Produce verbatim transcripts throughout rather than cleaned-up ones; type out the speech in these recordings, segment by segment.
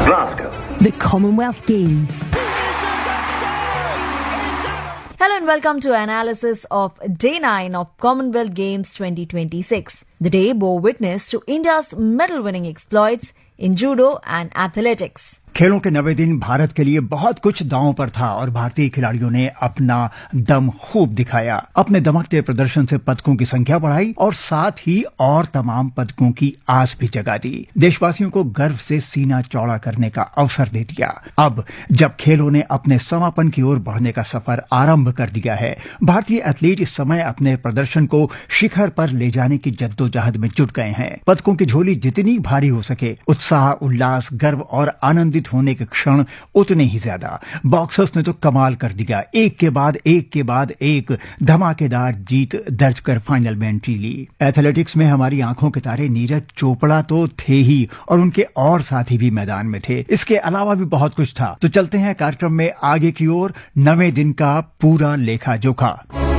Glasgow. The Commonwealth Games. Hello and welcome to analysis of Day nine of Commonwealth Games twenty twenty-six. The day bore witness to India's medal-winning exploits in judo and athletics. खेलों के नवे दिन भारत के लिए बहुत कुछ दांव पर था और भारतीय खिलाड़ियों ने अपना दम खूब दिखाया। अपने दमकते प्रदर्शन से पदकों की संख्या बढ़ाई और साथ ही और तमाम पदकों की आस भी जगा दी। देशवासियों को गर्व से सीना चौड़ा करने का अवसर दे दिया। अब जब खेलों ने अपने समापन की ओर बढ़ने का सफर आरंभ कर दिया है, भारतीय एथलीट इस समय अपने प्रदर्शन को शिखर पर ले जाने की जद्दोजहद में जुट गए हैं। पदकों की झोली जितनी भारी हो सके, उत्साह, उल्लास, गर्व और आनंदित होने के क्षण उतने ही ज्यादा। बॉक्सर्स ने तो कमाल कर दिया, एक के बाद एक के बाद एक धमाकेदार जीत दर्ज कर फाइनल में एंट्री ली। एथलेटिक्स में हमारी आंखों के तारे नीरज चोपड़ा तो थे ही और उनके और साथी भी मैदान में थे। इसके अलावा भी बहुत कुछ था। तो चलते हैं कार्यक्रम में आगे की ओर, नवे दिन का पूरा लेखा जोखा।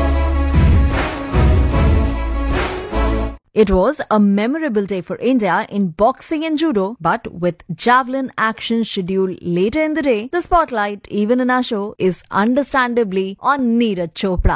It was a memorable day for India in boxing and judo, but with javelin action scheduled later in the day, the spotlight, even in our show, is understandably on Neeraj Chopra.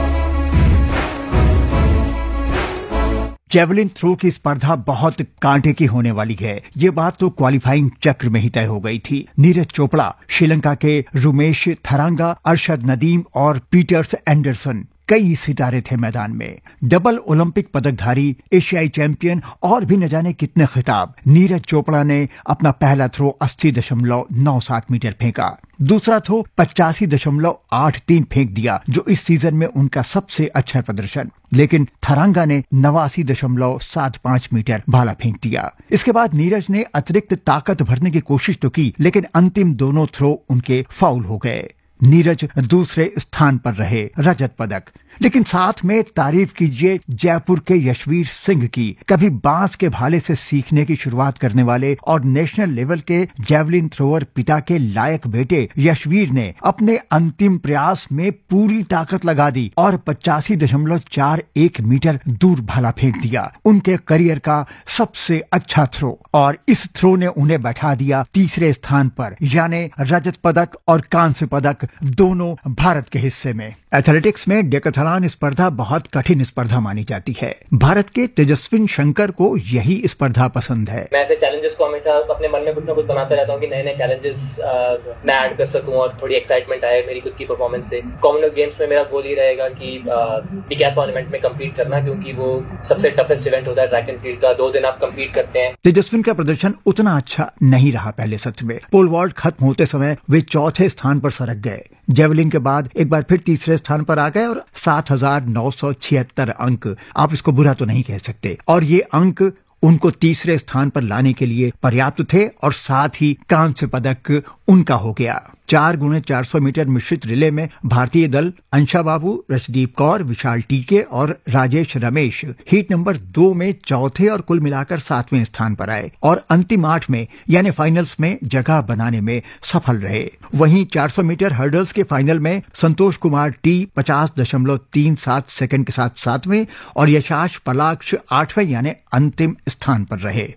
Javelin throw की स्पर्धा बहुत कांटे की होने वाली है, ये बात तो क्वालिफाइंग चक्र में ही तय हो गई थी। नीरज चोपड़ा, श्रीलंका के रुमेश थरांगा, अरशद नदीम और पीटर्स एंडरसन, कई सितारे थे मैदान में। डबल ओलंपिक पदकधारी, एशियाई चैंपियन और भी न जाने कितने खिताब। नीरज चोपड़ा ने अपना पहला थ्रो अस्सी दशमलव नौ सात मीटर फेंका, दूसरा थ्रो पचासी दशमलव आठ तीन फेंक दिया, जो इस सीजन में उनका सबसे अच्छा प्रदर्शन। लेकिन थरांगा ने नवासी दशमलव सात पांच मीटर भाला फेंक दिया। इसके बाद नीरज ने अतिरिक्त ताकत भरने की कोशिश तो की, लेकिन अंतिम दोनों थ्रो उनके फाउल हो गए। नीरज दूसरे स्थान पर रहे, रजत पदक। लेकिन साथ में तारीफ कीजिए जयपुर के यशवीर सिंह की। कभी बांस के भाले से सीखने की शुरुआत करने वाले और नेशनल लेवल के जेवलिन थ्रोअर पिता के लायक बेटे यशवीर ने अपने अंतिम प्रयास में पूरी ताकत लगा दी और पचासी दशमलव चार एक मीटर दूर भाला फेंक दिया। उनके करियर का सबसे अच्छा थ्रो, और इस थ्रो ने उन्हें बैठा दिया तीसरे स्थान पर, यानी रजत पदक और कांस्य पदक दोनों भारत के हिस्से में। एथलेटिक्स में डेकाथलॉन स्पर्धा बहुत कठिन स्पर्धा मानी जाती है। भारत के तेजस्विन शंकर को यही स्पर्धा पसंद है। मैं ऐसे चैलेंजेस को हमेशा अपने मन में कुछ ना कुछ बनाता रहता हूँ कि नए नए चैलेंजेस मैं ऐड कर सकूं और थोड़ी एक्साइटमेंट आए मेरी खुद की परफॉर्मेंस से। कॉमनवेल्थ गेम्स में मेरा गोल ही रहेगा कि बीकैथलॉन इवेंट में कम्पीट करना, क्योंकि वो सबसे टफेस्ट इवेंट होता है ट्रैक एंड फील्ड का। दो दिन आप कम्पीट करते हैं। तेजस्विन का प्रदर्शन उतना अच्छा नहीं रहा पहले सत्र में। पोल वॉल्ट खत्म होते समय वे चौथे स्थान पर सरक गए। जेवलिन के बाद एक बार फिर तीसरे स्थान पर आ गए और सात हजार नौ सौ छिहत्तर अंक, आप इसको बुरा तो नहीं कह सकते, और ये अंक उनको तीसरे स्थान पर लाने के लिए पर्याप्त थे और साथ ही कांस्य पदक उनका हो गया। चार गुणे चार सौ मीटर मिश्रित रिले में भारतीय दल अंशा बाबू, रशदीप कौर, विशाल टीके और राजेश रमेश हीट नंबर दो में चौथे और कुल मिलाकर सातवें स्थान पर आए और अंतिम आठ में यानी फाइनल्स में जगह बनाने में सफल रहे। वहीं चार सौ मीटर हर्डल्स के फाइनल में संतोष कुमार टी पचास दशमलव तीन सात सेकंड के साथ सातवें और यशाश पलाक्ष आठवें यानी अंतिम स्थान पर रहे।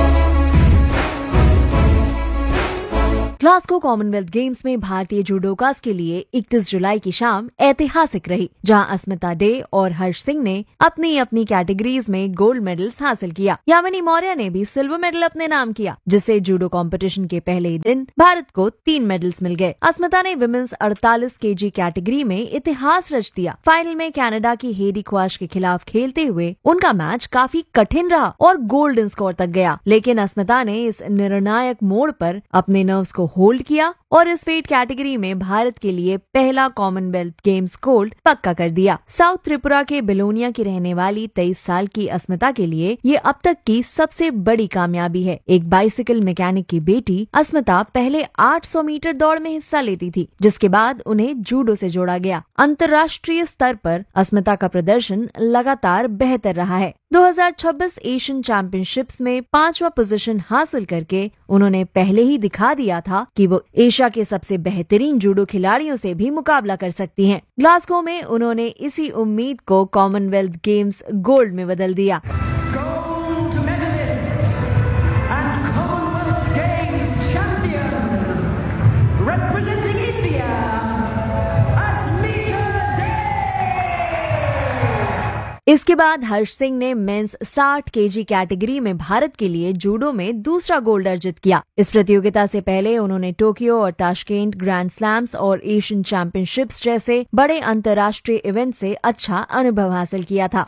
ग्लासगो कॉमनवेल्थ गेम्स में भारतीय जूडोकास के लिए इकतीस जुलाई की शाम ऐतिहासिक रही, जहां अस्मिता डे और हर्ष सिंह ने अपनी अपनी कैटेगरीज में गोल्ड मेडल्स हासिल किया। यामिनी मौर्य ने भी सिल्वर मेडल अपने नाम किया, जिससे जूडो कंपटीशन के पहले दिन भारत को तीन मेडल्स मिल गए। अस्मिता ने विमेंस अड़तालीस केजी कैटेगरी में इतिहास रच दिया। फाइनल में कनाडा की हेडी ख्वाश के खिलाफ खेलते हुए उनका मैच काफी कठिन रहा और गोल्डन स्कोर तक गया, लेकिन अस्मिता ने इस निर्णायक मोड़ पर अपने नर्व्स को होल्ड किया और इस वेट कैटेगरी में भारत के लिए पहला कॉमनवेल्थ गेम्स गोल्ड पक्का कर दिया। साउथ त्रिपुरा के बिलोनिया की रहने वाली तेईस साल की अस्मिता के लिए ये अब तक की सबसे बड़ी कामयाबी है। एक बाइसिकल मैकेनिक की बेटी अस्मिता पहले आठ सौ मीटर दौड़ में हिस्सा लेती थी, जिसके बाद उन्हें जूडो से जोड़ा गया। अंतर्राष्ट्रीय स्तर पर अस्मिता का प्रदर्शन लगातार बेहतर रहा है। दो हज़ार छब्बीस एशियन चैंपियनशिप्स में पांचवा पोजीशन हासिल करके उन्होंने पहले ही दिखा दिया था कि वो एशिया के सबसे बेहतरीन जूडो खिलाड़ियों से भी मुकाबला कर सकती हैं। ग्लासगो में उन्होंने इसी उम्मीद को कॉमनवेल्थ गेम्स गोल्ड में बदल दिया। Gold medalist and Commonwealth Games champion इसके बाद हर्ष सिंह ने मेंस साठ केजी कैटेगरी में भारत के लिए जूडो में दूसरा गोल्ड अर्जित किया। इस प्रतियोगिता से पहले उन्होंने टोक्यो और ताशकेंट ग्रैंड स्लैम्स और एशियन चैंपियनशिप्स जैसे बड़े अंतर्राष्ट्रीय इवेंट से अच्छा अनुभव हासिल किया था।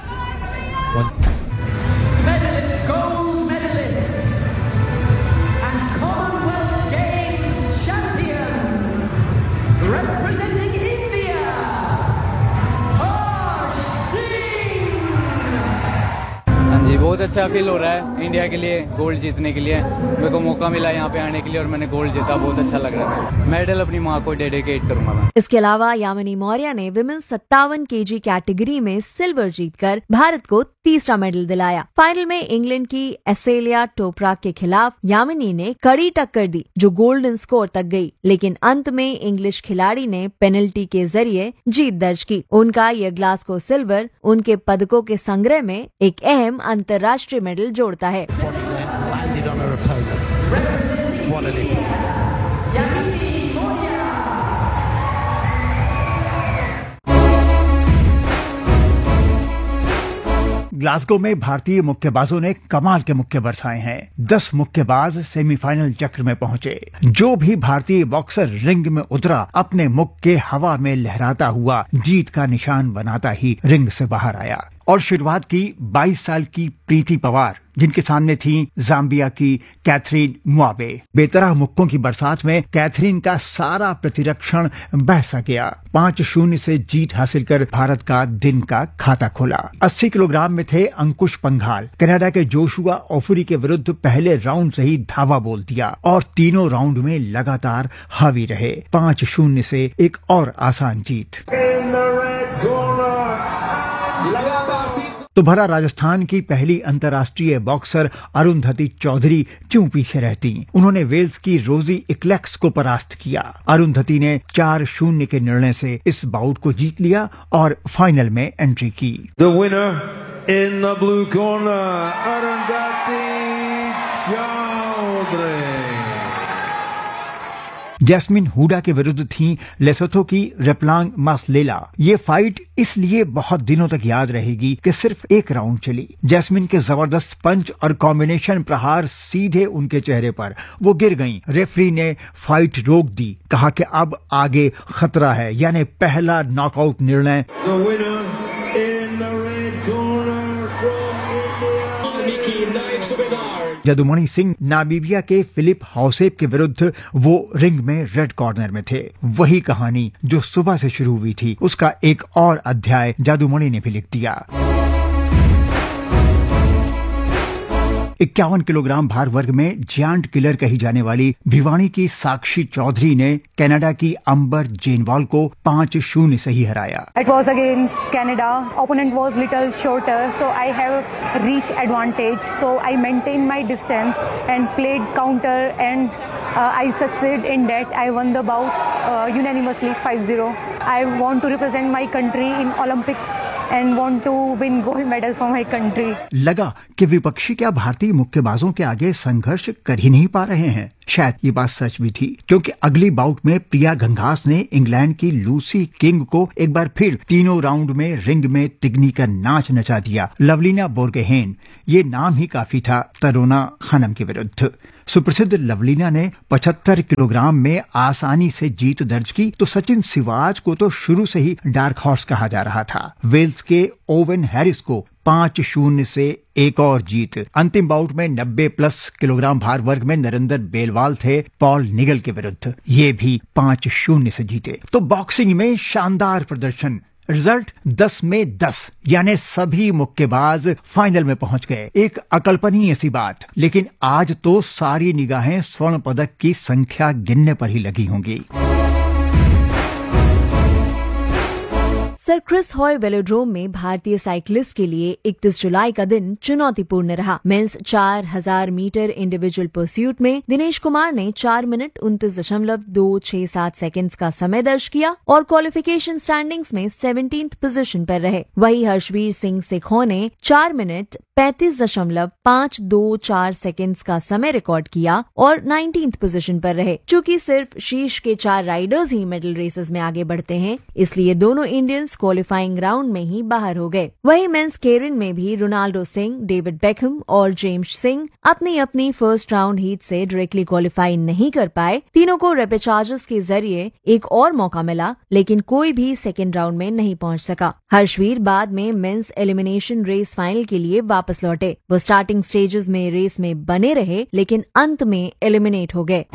जी बहुत अच्छा फील हो रहा है इंडिया के लिए गोल्ड जीतने के लिए। मेरे को मौका मिला यहाँ पे आने के लिए और मैंने गोल्ड जीता, बहुत अच्छा लग रहा है। मेडल अपनी माँ को डेडिकेट करूंगा मैं। इसके अलावा यामिनी मौर्य ने विमेंस सत्तावन केजी कैटेगरी में सिल्वर जीतकर भारत को तीसरा मेडल दिलाया। फाइनल में इंग्लैंड की एसेलिया टोपराक के खिलाफ यामिनी ने कड़ी टक्कर दी जो गोल्डन स्कोर तक गई, लेकिन अंत में इंग्लिश खिलाड़ी ने पेनल्टी के जरिए जीत दर्ज की। उनका यह ग्लासगो सिल्वर उनके पदकों के संग्रह में एक अहम अंतर्राष्ट्रीय मेडल जोड़ता है। ग्लासगो में भारतीय मुक्केबाजों ने कमाल के मुक्के बरसाए हैं। दस मुक्केबाज सेमीफाइनल चक्र में पहुंचे। जो भी भारतीय बॉक्सर रिंग में उतरा अपने मुक्के हवा में लहराता हुआ जीत का निशान बनाता ही रिंग से बाहर आया। और शुरुआत की बाईस साल की प्रीति पवार, जिनके सामने थी जाम्बिया की कैथरीन मुआबे। बेतरह मुक्कों की बरसात में कैथरीन का सारा प्रतिरक्षण बह सा गया। पांच शून्य से जीत हासिल कर भारत का दिन का खाता खोला। अस्सी किलोग्राम में थे अंकुश पंघाल। कनाडा के जोशुआ ओफरी के विरुद्ध पहले राउंड से ही धावा बोल दिया और तीनों राउंड में लगातार हावी रहे। पांच शून्य से एक और आसान जीत। तो भरा राजस्थान की पहली अंतर्राष्ट्रीय बॉक्सर अरुंधति चौधरी क्यों पीछे रहती? उन्होंने वेल्स की रोजी इक्लेक्स को परास्त किया। अरुंधति ने चार शून्य के निर्णय से इस बाउट को जीत लिया और फाइनल में एंट्री की। The winner in the blue corner, Arundhati Chaudhary. Jasmine Hooda के विरुद्ध थी लेसोथो की रेपलांग मासलेला। ये फाइट इसलिए बहुत दिनों तक याद रहेगी कि सिर्फ एक राउंड चली। जैस्मिन के जबरदस्त पंच और कॉम्बिनेशन प्रहार सीधे उनके चेहरे पर। वो गिर गईं। रेफरी ने फाइट रोक दी, कहा कि अब आगे खतरा है, यानी पहला नॉकआउट निर्णय। जादुमणि सिंह नामीबिया के फिलिप हौसेप के विरुद्ध वो रिंग में रेड कॉर्नर में थे। वही कहानी जो सुबह से शुरू हुई थी, उसका एक और अध्याय जादुमणि ने भी लिख दिया। इक्यावन किलोग्राम भार वर्ग में जायंट किलर कही जाने वाली भिवानी की साक्षी चौधरी ने कनाडा की अंबर जेनवाल को पांच शून्य से ही हराया। It was against Canada. Opponent was little shorter, so I have reach advantage. So I maintained my distance and played counter, and uh, I succeeded in that. I won the bout uh, unanimously five zero. I want to represent my country in Olympics and want to win gold medal for my country. लगा कि विपक्षी क्या भारतीय मुक्केबाजों के आगे संघर्ष कर ही नहीं पा रहे हैं। शायद ये बात सच भी थी, क्योंकि अगली बाउट में प्रिया घंघास ने इंग्लैंड की लूसी किंग को एक बार फिर तीनों राउंड में रिंग में तिगनी का नाच नचा दिया। लवलीना बोर्गोहेन, ये नाम ही काफी था तरोना खानम के विरुद्ध। सुप्रसिद्ध लवलीना ने पचहत्तर किलोग्राम में आसानी से जीत दर्ज की, तो सचिन सिवाच को तो शुरू से ही डार्क हॉर्स कहा जा रहा था। वेल्स के ओवेन हैरिस को पांच शून्य से एक और जीत। अंतिम बाउट में नब्बे प्लस किलोग्राम भार वर्ग में नरेंद्र बेलवाल थे पॉल निगल के विरुद्ध। ये भी पांच शून्य से जीते। तो बॉक्सिंग में शानदार प्रदर्शन। रिजल्ट दस में दस, यानी सभी मुक्केबाज फाइनल में पहुंच गए। एक अकल्पनीय सी बात, लेकिन आज तो सारी निगाहें स्वर्ण पदक की संख्या गिनने पर ही लगी होंगी। सर क्रिस हॉय वेलोड्रोम में भारतीय साइकिलिस्ट के लिए इकतीस जुलाई का दिन चुनौतीपूर्ण रहा। मेंस चार हजार मीटर इंडिविजुअल परस्यूट में दिनेश कुमार ने चार मिनट उनतीस दशमलव दो छह सात सेकेंड्स का समय दर्ज किया और क्वालिफिकेशन स्टैंडिंग्स में सेवनटीन्थ पोजीशन पर रहे। वही हर्षवीर सिंह सिखो ने चार मिनट पैंतीस दशमलव पाँच दो चार सेकेंड्स का समय रिकॉर्ड किया और नाइनटीन्थ पोजीशन पर रहे। चूंकि सिर्फ शीर्ष के चार राइडर्स ही मेडल रेसेस में आगे बढ़ते हैं, इसलिए दोनों इंडियंस एथलीट्स क्वालिफाइंग राउंड में ही बाहर हो गए। वहीं मेंस केरिन में भी रोनाल्डो सिंह, डेविड बेकहम और जेम्स सिंह अपनी अपनी फर्स्ट राउंड हीट से डायरेक्टली क्वालिफाई नहीं कर पाए। तीनों को रेपेचार्जेस के जरिए एक और मौका मिला, लेकिन कोई भी सेकेंड राउंड में नहीं पहुंच सका। हर्षवीर बाद में मेंस एलिमिनेशन रेस फाइनल के लिए वापस लौटे। वो स्टार्टिंग स्टेजेस में रेस में बने रहे, लेकिन अंत में एलिमिनेट हो गए।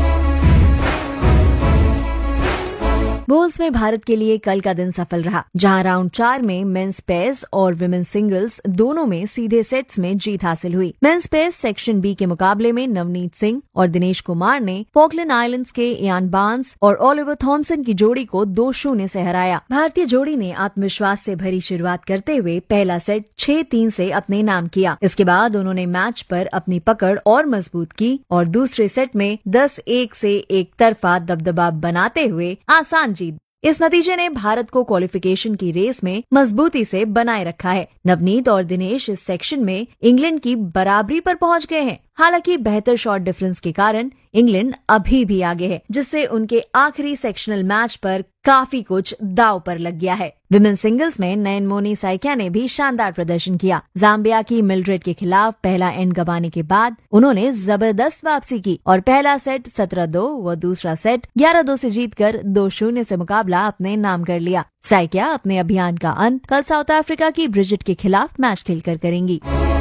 बोल्स में भारत के लिए कल का दिन सफल रहा, जहां राउंड चार में मेंस पेयर्स और विमेन्स सिंगल्स दोनों में सीधे सेट्स में जीत हासिल हुई। मेंस पेयर्स सेक्शन बी के मुकाबले में नवनीत सिंह और दिनेश कुमार ने फॉकलैंड आइलैंड्स के इयान बार्न्स और ओलिवर थॉमसन की जोड़ी को दो शून्य से हराया। भारतीय जोड़ी ने आत्मविश्वास से भरी शुरुआत करते हुए पहला सेट छह तीन से अपने नाम किया। इसके बाद उन्होंने मैच पर अपनी पकड़ और मजबूत की और दूसरे सेट में दस एक से एक तरफा दबदबा बनाते हुए आसान जीत। इस नतीजे ने भारत को क्वालिफिकेशन की रेस में मजबूती से बनाए रखा है। नवनीत और दिनेश इस सेक्शन में इंग्लैंड की बराबरी पर पहुंच गए हैं। हालांकि बेहतर शॉट डिफरेंस के कारण इंग्लैंड अभी भी आगे है, जिससे उनके आखिरी सेक्शनल मैच पर काफी कुछ दांव पर लग गया है। विमेन सिंगल्स में नयनमोनी साइकिया ने भी शानदार प्रदर्शन किया। जाम्बिया की मिल्ड्रेड के खिलाफ पहला एंड गंवाने के बाद उन्होंने जबरदस्त वापसी की और पहला सेट सत्रह दो व दूसरा सेट ग्यारह दो से जीतकर दो शून्य से मुकाबला अपने नाम कर लिया। साइकिया अपने अभियान का अंत कल साउथ अफ्रीका की ब्रिजिट के खिलाफ मैच खेलकर करेंगी।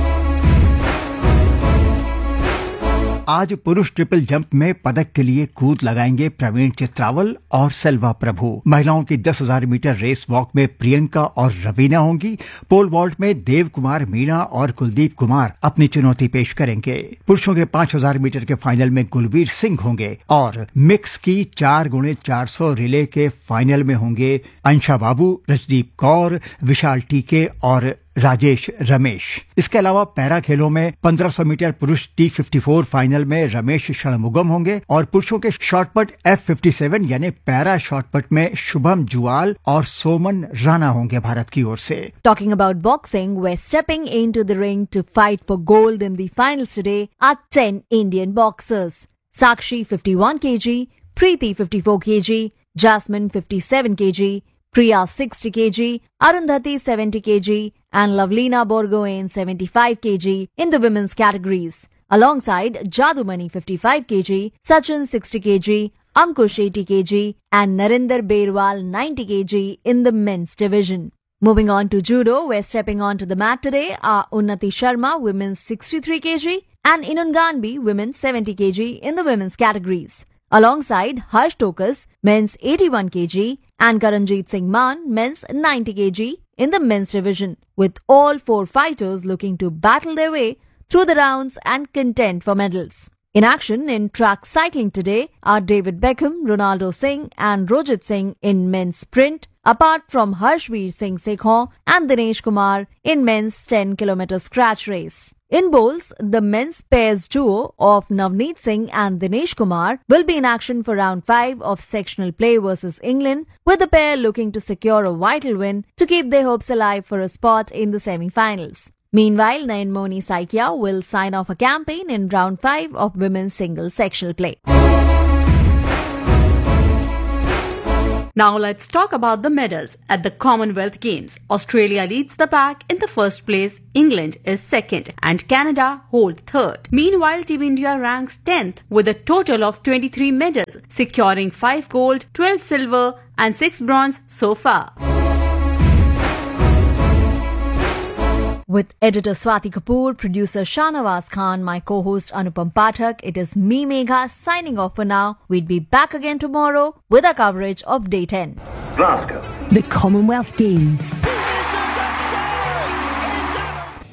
आज पुरुष ट्रिपल जंप में पदक के लिए कूद लगाएंगे प्रवीण चित्रावल और सेल्वा प्रभु। महिलाओं की दस हजार मीटर रेस वॉक में प्रियंका और रवीना होंगी। पोल वॉल्ट में देव कुमार मीणा और कुलदीप कुमार अपनी चुनौती पेश करेंगे। पुरुषों के पांच हजार मीटर के फाइनल में गुलवीर सिंह होंगे और मिक्स की चार गुणे चार सौ रिले के फाइनल में होंगे अंशा बाबू, रजदीप कौर, विशाल टीके और राजेश रमेश। इसके अलावा पैरा खेलों में पंद्रह सौ मीटर पुरुष टी फिफ्टी फोर फाइनल में रमेश षणमुगम होंगे और पुरुषों के शॉटपट एफ फिफ्टी सेवन यानी पैरा शॉटपट में शुभम जुआल और सोमन राणा होंगे भारत की ओर से। Talking about boxing, we're stepping into the ring to fight for gold in the finals today are ten Indian boxers. Sakshi fifty-one kilograms, Preeti fifty-four kilograms, Jasmine fifty-seven kilograms, Priya sixty kilograms, Arundhati seventy kilograms, and Lavlina Borgohain seventy-five kilograms in the women's categories. Alongside Jadumani fifty-five kilograms, Sachin sixty kilograms, Ankush eighty kilograms, and Narinder Berwal ninety kilograms in the men's division. Moving on to judo, we're stepping onto the mat today are Unnati Sharma, women's sixty-three kilograms, and Inun Ganbi, women's seventy kilograms in the women's categories. Alongside Harsh Tokas, men's eighty-one kilograms, and Karanjit Singh Maan, men's ninety kilograms in the men's division, with all four fighters looking to battle their way through the rounds and contend for medals. In action in track cycling today are David Beckham, Ronaldo Singh and Rojit Singh in men's sprint, apart from Harshveer Singh Sekhon and Dinesh Kumar in men's ten kilometer scratch race. In bowls, the men's pairs duo of Navneet Singh and Dinesh Kumar will be in action for round five of sectional play versus England, with the pair looking to secure a vital win to keep their hopes alive for a spot in the semi-finals. Meanwhile, Nayinmoni Saikia will sign off a campaign in round five of women's singles sectional play. Now let's talk about the medals at the Commonwealth Games. Australia leads the pack in the first place, England is second and Canada hold third. Meanwhile, Team India ranks tenth with a total of twenty-three medals, securing five gold, twelve silver and six bronze so far. With editor Swati Kapoor, producer Shahnawaz Khan, my co-host Anupam Pathak, it is me Megha signing off for now. We'll be back again tomorrow with our coverage of Day ten. The Commonwealth Games.